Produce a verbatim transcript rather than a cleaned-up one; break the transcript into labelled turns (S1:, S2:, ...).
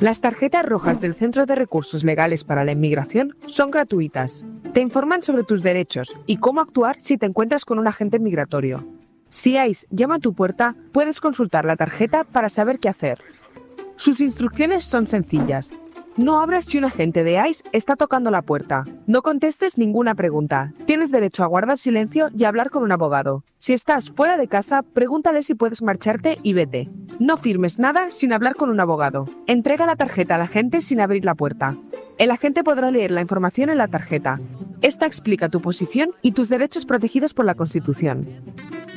S1: Las tarjetas rojas del Centro de Recursos Legales para la Inmigración son gratuitas. Te informan sobre tus derechos y cómo actuar si te encuentras con un agente migratorio. Si ICE llama a tu puerta, puedes consultar la tarjeta para saber qué hacer. Sus instrucciones son sencillas. No abras si un agente de ICE está tocando la puerta. No contestes ninguna pregunta. Tienes derecho a guardar silencio y a hablar con un abogado. Si estás fuera de casa, pregúntale si puedes marcharte y vete. No firmes nada sin hablar con un abogado. Entrega la tarjeta al agente sin abrir la puerta. El agente podrá leer la información en la tarjeta. Esta explica tu posición y tus derechos protegidos por la Constitución.